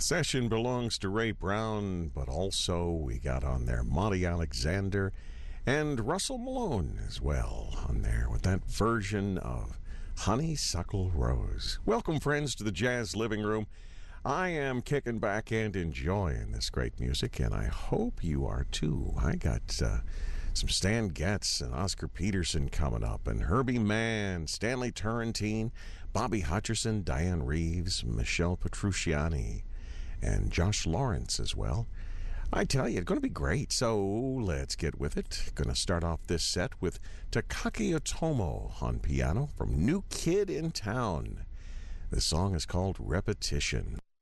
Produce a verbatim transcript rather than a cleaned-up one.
Session belongs to Ray Brown, but also we got on there Monty Alexander and Russell Malone as well on there with that version of Honeysuckle Rose. Welcome, friends, to the Jazz Living Room. I am kicking back and enjoying this great music, and I hope you are too. I got uh, some Stan Getz and Oscar Peterson coming up, and Herbie Mann, Stanley Turrentine, Bobby Hutcherson, Diane Reeves, Michelle Petrucciani, and Josh Lawrence as well. I tell you, it's going to be great, so let's get with it. Going to start off this set with Takaki Otomo on piano from New Kid in Town. The song is called Repetition.